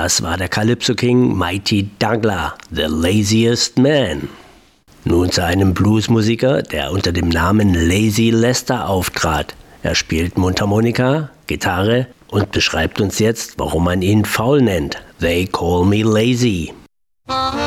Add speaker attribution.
Speaker 1: Das war der Calypso King Mighty Douglas, The Laziest Man. Nun zu einem Bluesmusiker, der unter dem Namen Lazy Lester auftrat. Er spielt Mundharmonika, Gitarre und beschreibt uns jetzt, warum man ihn faul nennt. They call me lazy.